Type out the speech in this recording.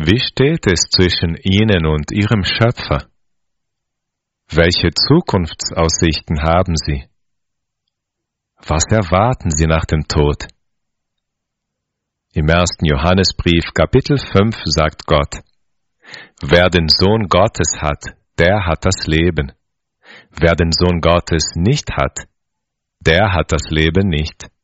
Wie steht es zwischen Ihnen und Ihrem Schöpfer? Welche Zukunftsaussichten haben Sie? Was erwarten Sie nach dem Tod? Im 1. Johannesbrief, Kapitel 5, sagt Gott: Wer den Sohn Gottes hat, der hat das Leben. Wer den Sohn Gottes nicht hat, der hat das Leben nicht.